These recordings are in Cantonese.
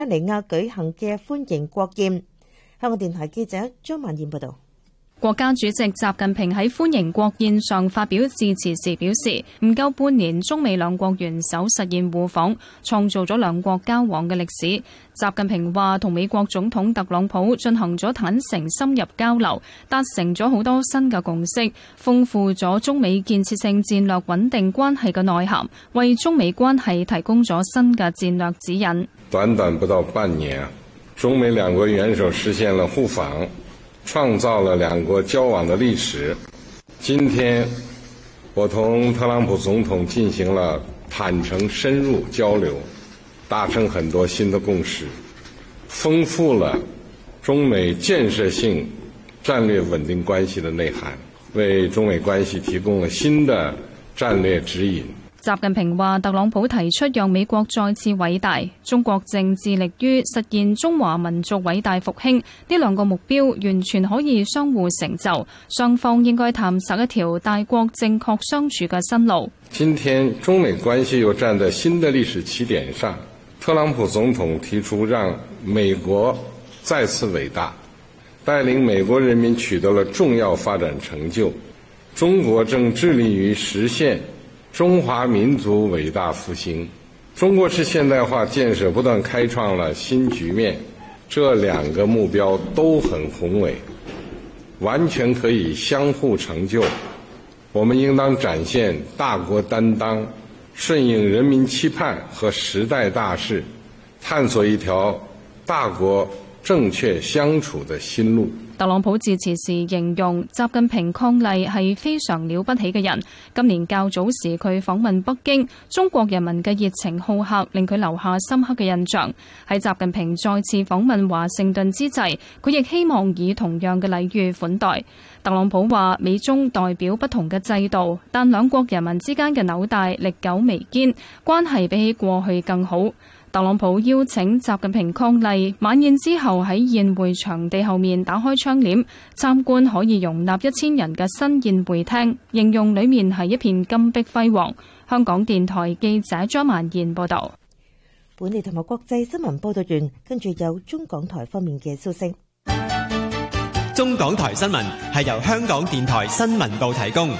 尼亞舉行嘅歡迎國宴。香港電台記者張曼燕報道。 國家主席習近平喺歡迎國宴上發表致辭時表示，唔夠半年，中美兩國元首實現互訪，創造咗兩國交往嘅歷史。習近平話，同美國總統特朗普進行咗坦誠深入交流，達成咗好多新嘅共識，豐富咗中美建設性戰略穩定關係嘅內涵，為中美關係提供咗新嘅戰略指引。 短短不到半年，中美兩國元首實現了互訪，創造了兩國交往的歷史。今天，我同特朗普總統進行了坦誠深入交流，達成很多新的共識，豐富了中美建設性戰略穩定關係的內涵，為中美關係提供了新的戰略指引。 習近平話，特朗普提出讓美國再次偉大，中國正致力於實現中華民族偉大復興，呢兩個目標完全可以相互成就，雙方應該探索一條大國正確相處嘅新路。 今天中美關係又站在新的歷史起點上，特朗普總統提出讓美國再次偉大，帶領美國人民取得了重要發展成就，中國正致力於實現中華民族偉大復興，中國式現代化建設不斷開創了新局面，這兩個目標都很宏偉，完全可以相互成就。我們應當展現大國擔當，順應人民期盼和時代大勢，探索一條大國正確相處的新路。 特朗普致辭時形容習近平伉儷係非常了不起嘅人。今年較早時佢訪問北京，中國人民嘅熱情好客令佢留下深刻嘅印象。喺習近平再次訪問華盛頓之際，佢亦希望以同樣嘅禮遇款待。特朗普話，美中代表不同嘅制度，但兩國人民之間嘅紐帶歷久彌堅，關係比起過去更好。特朗普邀請習近平伉儷，晚宴之後喺宴會場地後面打開窗簾，參觀可以容納1000人嘅新宴會廳，形容裡面係一片金碧輝煌。香港電台記者張曼燕報導。 本地同埋國際新聞報導完，跟住有中港台方面嘅消息。 中港台新聞係由香港電台新聞部提供。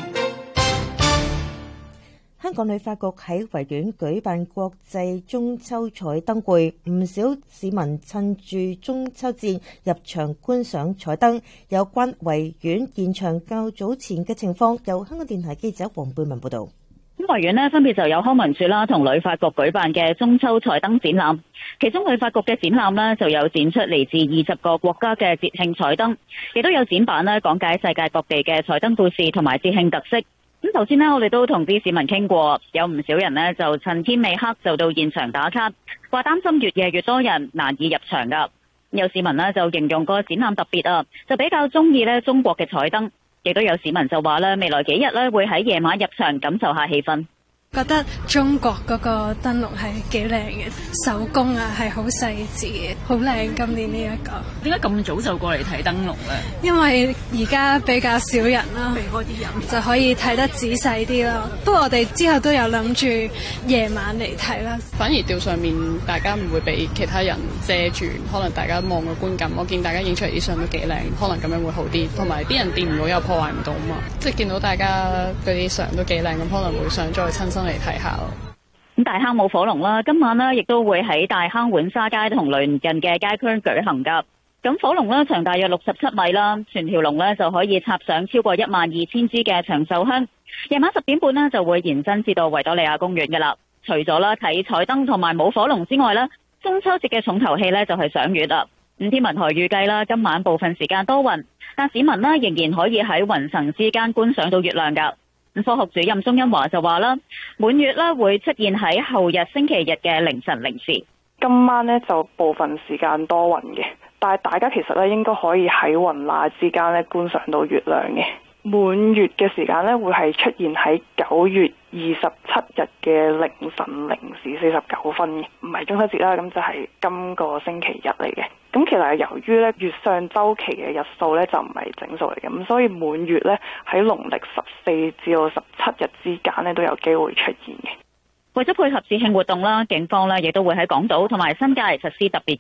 香港旅發局喺維園舉辦國際中秋彩燈會，唔少市民趁住中秋節入場觀賞彩燈。有關維園現場較早前嘅情況，由香港電台記者黃貝文報道。 咁維園呢，分別就有康文署啦同旅發局舉辦嘅中秋彩燈展覽，其中旅發局嘅展覽呢，就有展出嚟自20個國家嘅節慶彩燈，亦都有展板呢講解世界各地嘅彩燈故事同埋節慶特色。咁頭先呢，我哋都同啲市民傾過，有唔少人呢就趁天未黑就到現場打卡，話擔心越夜越多人難以入場㗎。有市民呢就形容個展覽特別啊，就比較中意呢中國嘅彩燈，亦都有市民就話呢未來幾日呢會喺夜晚入場感受下氣氛。 覺得中國嗰個燈籠係幾靚嘅，手工啊係好細緻嘅，好靚。今年呢一個點解咁早就過嚟睇燈籠咧？ 因為而家比較少人啦，避開啲人就可以睇得仔細啲咯。不過我哋之後都有諗住夜晚嚟睇啦。 反而吊上面大家唔會俾其他人遮住，可能大家望個觀感。我見大家影出嚟啲相都幾靚，可能咁樣會好啲。同埋啲人掂唔到又破壞唔到嘛，即係見到大家嗰啲相都幾靚，咁可能會想再親身嚟睇下咯。 咁大坑舞火龍啦，今晚呢亦都會喺大坑浣紗街同鄰近嘅街區舉行噶。咁火龍呢長大約67米啦，全條龍呢就可以插上超過12000支嘅長壽香。夜晚10點半呢就會延伸至到維多利亞公園噶啦。除咗啦睇彩燈同埋舞火龍之外呢，中秋節嘅重頭戲呢就係賞月啦。咁天文台預計啦，今晚部分時間多雲，但市民呢仍然可以喺雲層之間觀賞到月亮噶。科學主任鍾欣華就話啦，滿月咧會出現喺後日星期日嘅凌晨0時。 今晚呢就部分時間多雲嘅，但係大家其實咧應該可以喺雲罅之間咧觀賞到月亮嘅。滿月嘅時間咧會係出現喺9月27日嘅凌晨0時49分嘅，唔係中秋節啦，咁就係今個星期日嚟嘅。咁其實係由於咧月相週期嘅日數咧就唔係整數嚟嘅，咁所以滿月咧喺農曆14至到17日之間咧都有機會出現嘅。 為咗配合節慶活動啦，警方咧亦都會喺港島同埋新界實施特別